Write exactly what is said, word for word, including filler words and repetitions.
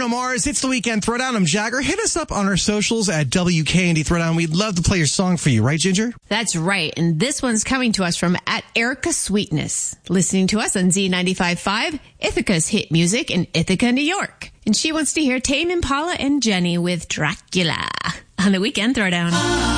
Mars. It's the Weekend Throwdown. I'm Jagger. Hit us up on our socials at W K N D Throwdown. We'd love to play your song for you, right, Ginger? That's right. And this one's coming to us from at Erica Sweetness, listening to us on Z ninety-five point five, Ithaca's hit music in Ithaca, New York. And she wants to hear Tame Impala and Jenny with Dracula on the Weekend Throwdown.